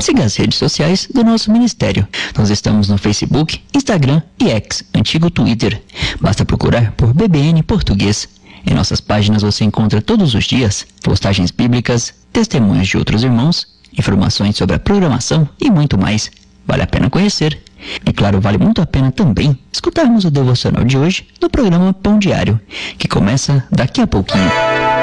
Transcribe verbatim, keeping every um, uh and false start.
siga as redes sociais do nosso ministério. Nós estamos no Facebook, Instagram e X, antigo Twitter. Basta procurar por B B N Português. Em nossas páginas você encontra todos os dias postagens bíblicas, testemunhos de outros irmãos, informações sobre a programação e muito mais. Vale a pena conhecer. E claro, vale muito a pena também escutarmos o devocional de hoje no programa Pão Diário, que começa daqui a pouquinho.